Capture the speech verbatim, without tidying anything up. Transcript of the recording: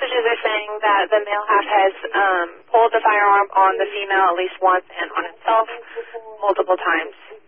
messages are saying that the male hat has um, pulled the firearm on the female at least once and on himself multiple times.